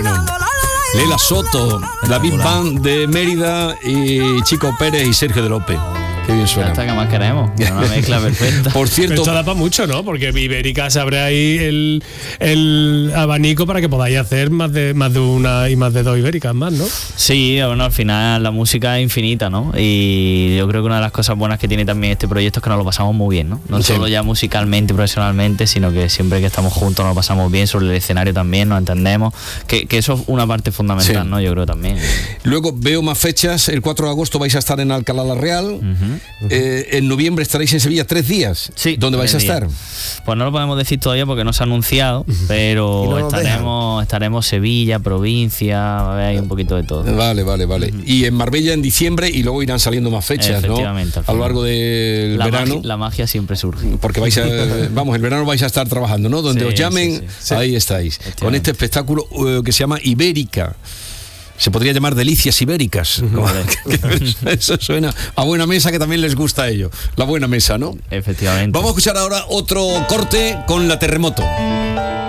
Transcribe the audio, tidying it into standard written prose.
bueno. Lela Soto, David Band de Mérida y Chico Pérez y Sergio de López. Qué bien suena. Hasta que más queremos. Una mezcla perfecta. Por cierto, esto da para mucho, ¿no? Porque Ibérica se abre ahí el abanico para que podáis hacer más de una y más de 2 ibéricas más, ¿no? Sí, bueno, al final la música es infinita, ¿no? Y yo creo que una de las cosas buenas que tiene también este proyecto es que nos lo pasamos muy bien, ¿no? No sí. solo ya musicalmente, profesionalmente, sino que siempre que estamos juntos nos lo pasamos bien, sobre el escenario también, nos entendemos, que eso es una parte fundamental, sí. ¿no? Yo creo también. Luego veo más fechas. El 4 de agosto vais a estar en Alcalá la Real. En noviembre estaréis en Sevilla 3 días. Sí. ¿Dónde vais a 3 días. estar? Pues no lo podemos decir todavía porque no se ha anunciado, pero estaremos Sevilla, provincia, va a haber ahí un poquito de todo. Vale. Y en Marbella en diciembre, y luego irán saliendo más fechas, ¿no? A lo largo del verano. La magia siempre surge. Porque vais a, el verano vais a estar trabajando, ¿no? Donde os llamen, sí. ahí estáis. Con este espectáculo que se llama Ibérica. Se podría llamar Delicias Ibéricas. Eso suena a buena mesa, que también les gusta a ellos. La buena mesa, ¿no? Efectivamente. Vamos a escuchar ahora otro corte con La Terremoto.